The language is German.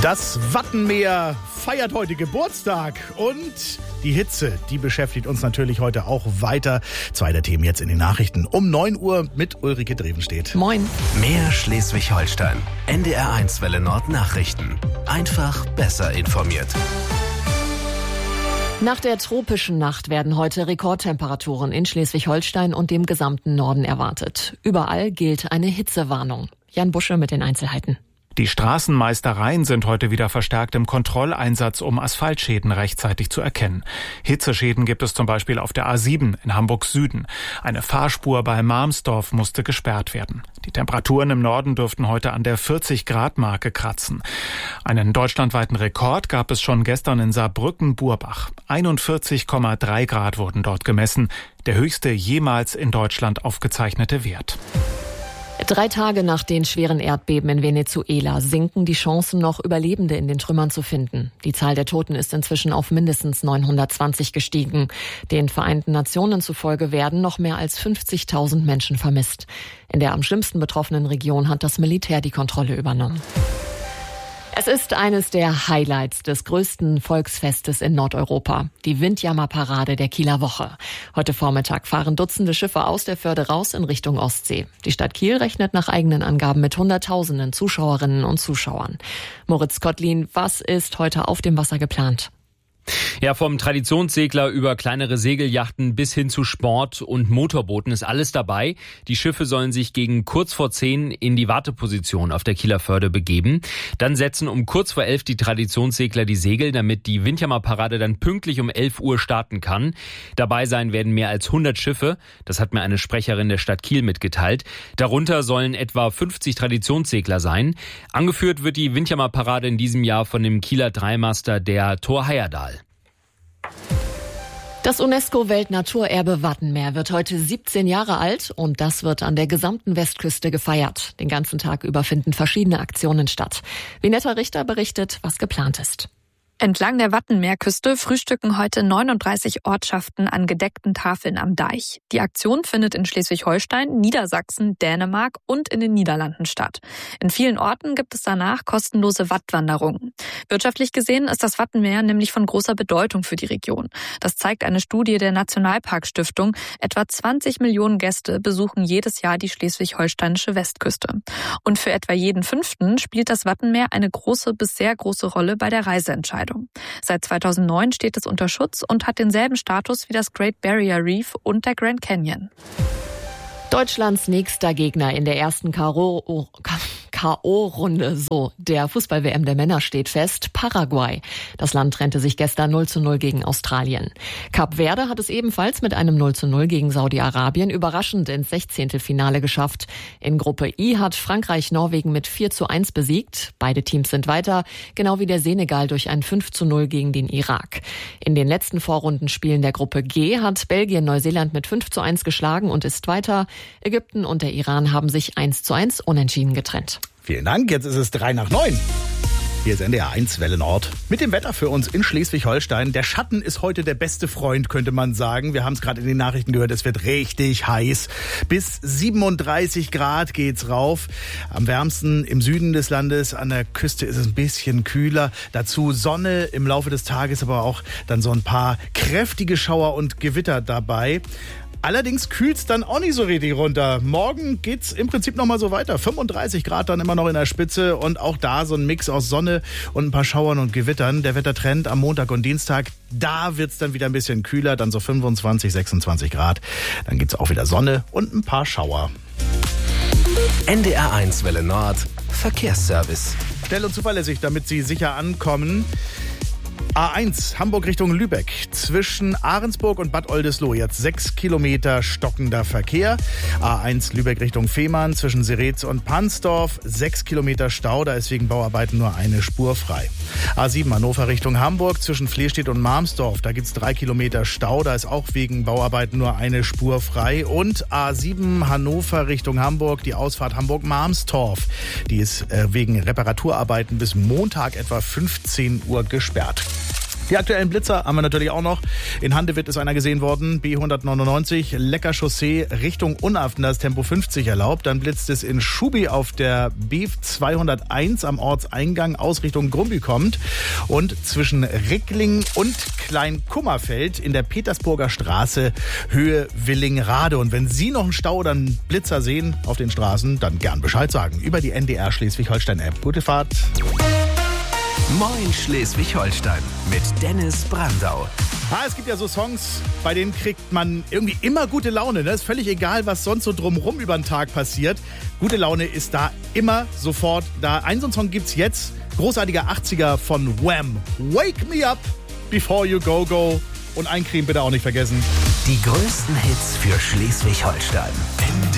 Das Wattenmeer feiert heute Geburtstag und die Hitze, die beschäftigt uns natürlich heute auch weiter. Zwei der Themen jetzt in den Nachrichten um 9 Uhr mit Ulrike Drevenstedt. Moin. Mehr Schleswig-Holstein. NDR1 Welle Nord Nachrichten. Einfach besser informiert. Nach der tropischen Nacht werden heute Rekordtemperaturen in Schleswig-Holstein und dem gesamten Norden erwartet. Überall gilt eine Hitzewarnung. Jan Busche mit den Einzelheiten. Die Straßenmeistereien sind heute wieder verstärkt im Kontrolleinsatz, um Asphaltschäden rechtzeitig zu erkennen. Hitzeschäden gibt es zum Beispiel auf der A7 in Hamburg Süden. Eine Fahrspur bei Marmsdorf musste gesperrt werden. Die Temperaturen im Norden dürften heute an der 40-Grad-Marke kratzen. Einen deutschlandweiten Rekord gab es schon gestern in Saarbrücken-Burbach. 41,3 Grad wurden dort gemessen, der höchste jemals in Deutschland aufgezeichnete Wert. 3 Tage nach den schweren Erdbeben in Venezuela sinken die Chancen, noch Überlebende in den Trümmern zu finden. Die Zahl der Toten ist inzwischen auf mindestens 920 gestiegen. Den Vereinten Nationen zufolge werden noch mehr als 50.000 Menschen vermisst. In der am schlimmsten betroffenen Region hat das Militär die Kontrolle übernommen. Es ist eines der Highlights des größten Volksfestes in Nordeuropa, die Windjammerparade der Kieler Woche. Heute Vormittag fahren Dutzende Schiffe aus der Förde raus in Richtung Ostsee. Die Stadt Kiel rechnet nach eigenen Angaben mit Hunderttausenden Zuschauerinnen und Zuschauern. Moritz Kottlin, was ist heute auf dem Wasser geplant? Ja, vom Traditionssegler über kleinere Segelyachten bis hin zu Sport- und Motorbooten ist alles dabei. Die Schiffe sollen sich gegen kurz vor 10 in die Warteposition auf der Kieler Förde begeben. Dann setzen um kurz vor 11 die Traditionssegler die Segel, damit die Windjammerparade dann pünktlich um 11 Uhr starten kann. Dabei sein werden mehr als 100 Schiffe. Das hat mir eine Sprecherin der Stadt Kiel mitgeteilt. Darunter sollen etwa 50 Traditionssegler sein. Angeführt wird die Windjammerparade in diesem Jahr von dem Kieler Dreimaster der Thor Heyerdahl. Das UNESCO-Weltnaturerbe Wattenmeer wird heute 17 Jahre alt und das wird an der gesamten Westküste gefeiert. Den ganzen Tag über finden verschiedene Aktionen statt. Vinetta Richter berichtet, was geplant ist. Entlang der Wattenmeerküste frühstücken heute 39 Ortschaften an gedeckten Tafeln am Deich. Die Aktion findet in Schleswig-Holstein, Niedersachsen, Dänemark und in den Niederlanden statt. In vielen Orten gibt es danach kostenlose Wattwanderungen. Wirtschaftlich gesehen ist das Wattenmeer nämlich von großer Bedeutung für die Region. Das zeigt eine Studie der Nationalparkstiftung. Etwa 20 Millionen Gäste besuchen jedes Jahr die schleswig-holsteinische Westküste. Und für etwa jeden 5. spielt das Wattenmeer eine große bis sehr große Rolle bei der Reiseentscheidung. Seit 2009 steht es unter Schutz und hat denselben Status wie das Great Barrier Reef und der Grand Canyon. Deutschlands nächster Gegner in der ersten K.O.-Runde, so der Fußball-WM der Männer steht fest, Paraguay. Das Land trennte sich gestern 0:0 gegen Australien. Kap Verde hat es ebenfalls mit einem 0:0 gegen Saudi-Arabien überraschend ins 16. geschafft. In Gruppe I hat Frankreich Norwegen mit 4:1 besiegt. Beide Teams sind weiter, genau wie der Senegal durch ein 5:0 gegen den Irak. In den letzten Vorrundenspielen der Gruppe G hat Belgien Neuseeland mit 5:1 geschlagen und ist weiter. Ägypten und der Iran haben sich 1:1 unentschieden getrennt. Vielen Dank, jetzt ist es 8:03. Hier ist NDR1 Welle Nord mit dem Wetter für uns in Schleswig-Holstein. Der Schatten ist heute der beste Freund, könnte man sagen. Wir haben es gerade in den Nachrichten gehört, es wird richtig heiß. Bis 37 Grad geht's rauf. Am wärmsten im Süden des Landes, an der Küste ist es ein bisschen kühler. Dazu Sonne im Laufe des Tages, aber auch dann so ein paar kräftige Schauer und Gewitter dabei. Allerdings kühlt's dann auch nicht so richtig runter. Morgen geht's im Prinzip nochmal so weiter. 35 Grad dann immer noch in der Spitze und auch da so ein Mix aus Sonne und ein paar Schauern und Gewittern. Der Wettertrend am Montag und Dienstag, da wird's dann wieder ein bisschen kühler, dann so 25, 26 Grad. Dann gibt's auch wieder Sonne und ein paar Schauer. NDR1 Welle Nord Verkehrsservice. Schnell und zuverlässig, damit Sie sicher ankommen. A1 Hamburg Richtung Lübeck. Zwischen Ahrensburg und Bad Oldesloe jetzt 6 Kilometer stockender Verkehr. A1 Lübeck Richtung Fehmarn zwischen Seretz und Pansdorf 6 Kilometer Stau. Da ist wegen Bauarbeiten nur eine Spur frei. A7 Hannover Richtung Hamburg zwischen Flehstedt und Marmsdorf. Da gibt's 3 Kilometer Stau. Da ist auch wegen Bauarbeiten nur eine Spur frei. Und A7 Hannover Richtung Hamburg, die Ausfahrt Hamburg-Marmstorf. Die ist wegen Reparaturarbeiten bis Montag etwa 15 Uhr gesperrt. Die aktuellen Blitzer haben wir natürlich auch noch. In Handewitt ist einer gesehen worden, B199, Lecker Chaussee, Richtung Unaften, da ist Tempo 50 erlaubt. Dann blitzt es in Schubi auf der B201 am Ortseingang aus Richtung Grumby kommt. Und zwischen Rickling und Kleinkummerfeld in der Petersburger Straße Höhe Willingrade. Und wenn Sie noch einen Stau oder einen Blitzer sehen auf den Straßen, dann gern Bescheid sagen. Über die NDR Schleswig-Holstein-App. Gute Fahrt. Moin Schleswig-Holstein mit Dennis Brandau. Es gibt ja so Songs, bei denen kriegt man irgendwie immer gute Laune. Ne? Ist völlig egal, was sonst so drumherum über den Tag passiert. Gute Laune ist da immer sofort da. Einen so einen Song gibt's jetzt. Großartiger 80er von Wham! Wake me up before you go, go. Und Eincremen bitte auch nicht vergessen. Die größten Hits für Schleswig-Holstein.